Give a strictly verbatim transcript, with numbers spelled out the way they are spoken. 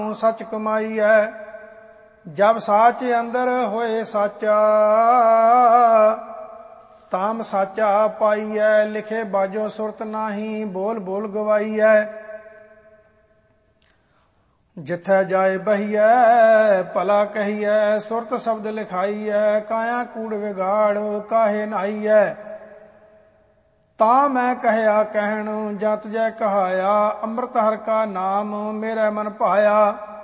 ਸਚ ਕਮਾਈਐ। ਜਬ ਸਾਚ ਅੰਦਰ ਹੋਏ ਸਾਚਾ, ਤਾਮ ਸਾਚਾ ਪਾਈਐ। ਲਿਖੇ ਬਾਜੋ ਸੁਰਤ ਨਾਹੀ, ਬੋਲ ਬੋਲ ਗਵਾਈਐ। ਜਿੱਥੈ ਜਾਏ ਬਹੀਐ, ਭਲਾ ਕਹੀਐ। ਸੁਰਤ ਸ਼ਬਦ ਲਿਖਾਈਐ, ਕਾਇਆ ਕੂੜ ਵਿਗਾੜ ਕਾਹੇ ਨਾਈਐ। ਤਾਂ ਮੈਂ ਕਹਿਆ ਕਹਿਣ, ਜਾਂ ਤੁਝੈ ਕਹਾਇਆ। ਅੰਮ੍ਰਿਤ ਹਰਿ ਕਾ ਨਾਮ ਮੇਰੇ ਮਨ ਭਾਇਆ।